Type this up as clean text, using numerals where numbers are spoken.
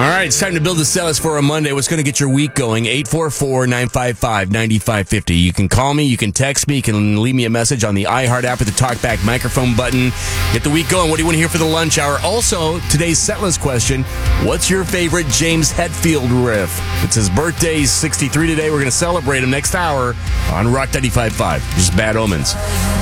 right, it's time to build the set list for a Monday. What's going to get your week going? 844-955-9550. You can call me, you can text me, you can leave me a message on the iHeart app with the talkback microphone button. Get the week going. What do you want to hear for the lunch hour? Also, today's set list question, what's your favorite James Hetfield riff? It's his birthday. He's 63 today. We're going to celebrate him next hour on Rock 95.5. Just Bad Omens.